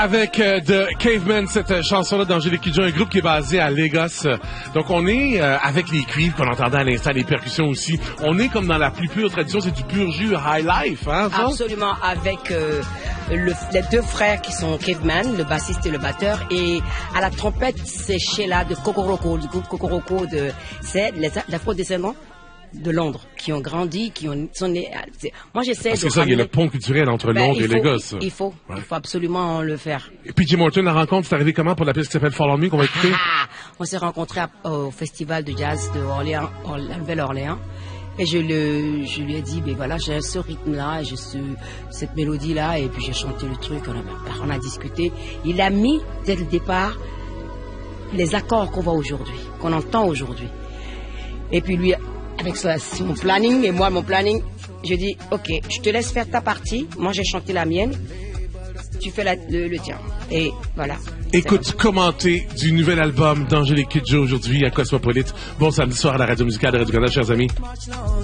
Avec The Cavemen, cette chanson-là d'Angélique Kidjo, un groupe qui est basé à Lagos. Donc on est avec les cuivres qu'on entendait à l'instant, les percussions aussi. On est comme dans la plus pure tradition, c'est du pur jus high life, hein? Ça? Absolument, avec les deux frères qui sont Cavemen, le bassiste et le batteur, et à la trompette c'est Sheila de Kokoroko, du groupe Kokoroko c'est les afro-descendants de Londres, qui ont grandi, sont nés. Moi, j'essaie de. C'est ça, il y a le pont culturel entre Londres et Lagos. Il faut absolument le faire. Et puis, Jim Morton, la rencontre, c'est arrivé comment pour la pièce qui s'appelle Follow Me, qu'on va écouter? On s'est rencontrés au festival de jazz de Orléans, la Nouvelle-Orléans. Et je lui ai dit, ben voilà, j'ai ce rythme-là, j'ai cette mélodie-là, et puis j'ai chanté le truc, on a discuté. Il a mis, dès le départ, les accords qu'on voit aujourd'hui, qu'on entend aujourd'hui. Et puis lui, avec mon planning et moi mon planning, je dis ok, je te laisse faire ta partie, moi j'ai chanté la mienne, tu fais le tien. Et voilà. Écoute, commenter du nouvel album d'Angélique Kidjo aujourd'hui à Cosmopolite. Bon samedi soir à la radio musicale de Radio-Canada, chers amis.